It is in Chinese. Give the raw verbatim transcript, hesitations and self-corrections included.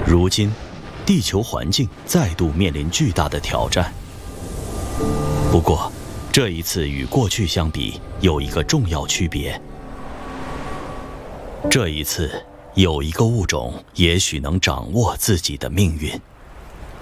如今，地球环境再度面临巨大的挑战。不过，这一次与过去相比，有一个重要区别。这一次，有一个物种也许能掌握自己的命运。